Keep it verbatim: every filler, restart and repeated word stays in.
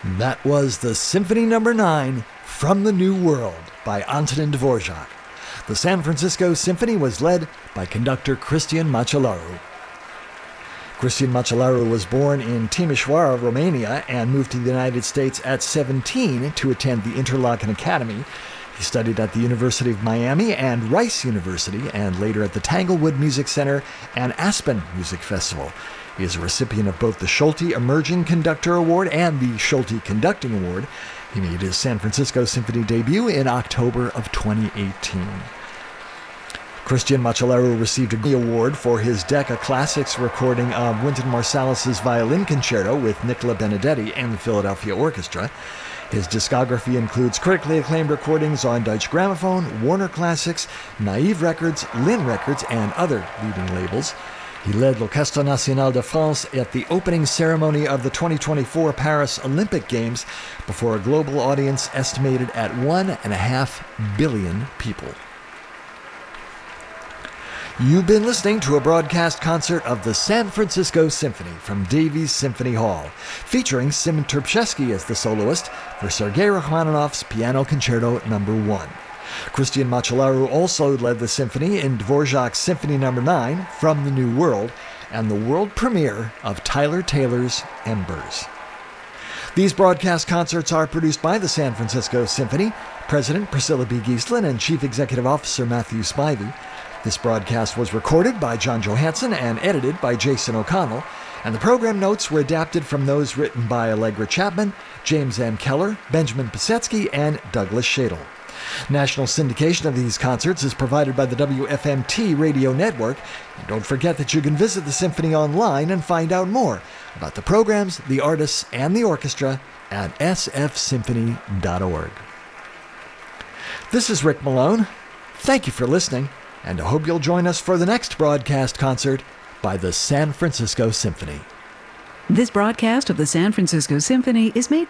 That was the Symphony Number nine from the New World by Antonin Dvorak. The San Francisco Symphony was led by conductor Cristian Machelaru. Cristian Machelaru was born in Timișoara, Romania, and moved to the United States at seventeen to attend the Interlochen Academy. He studied at the University of Miami and Rice University, and later at the Tanglewood Music Center and Aspen Music Festival. He is a recipient of both the Schulte Emerging Conductor Award and the Schulte Conducting Award. He made his San Francisco Symphony debut in October of twenty eighteen. Cristian Machelaru received a Grammy Award for his Decca Classics recording of Wynton Marsalis's Violin Concerto with Nicola Benedetti and the Philadelphia Orchestra. His discography includes critically acclaimed recordings on Deutsche Grammophon, Warner Classics, Naive Records, Linn Records, and other leading labels. He led L'Orchestre National de France at the opening ceremony of the twenty twenty-four Paris Olympic Games before a global audience estimated at one and a half billion people. You've been listening to a broadcast concert of the San Francisco Symphony from Davies Symphony Hall, featuring Simon Trpceski as the soloist for Sergei Rachmaninoff's Piano Concerto Number one. Cristian Machelaru also led the symphony in Dvorak's Symphony Number nine from the New World and the world premiere of Tyler Taylor's Embers. These broadcast concerts are produced by the San Francisco Symphony, President Priscilla B. Giestlin and Chief Executive Officer Matthew Spivey. This broadcast was recorded by John Johansson and edited by Jason O'Connell, and the program notes were adapted from those written by Allegra Chapman, James M. Keller, Benjamin Pisetsky, and Douglas Shadle. National syndication of these concerts is provided by the W F M T radio network, and don't forget that you can visit the Symphony online and find out more about the programs, the artists, and the orchestra at s f symphony dot org. This is Rick Malone. Thank you for listening, and I hope you'll join us for the next broadcast concert by the San Francisco Symphony. This broadcast of the San Francisco Symphony is made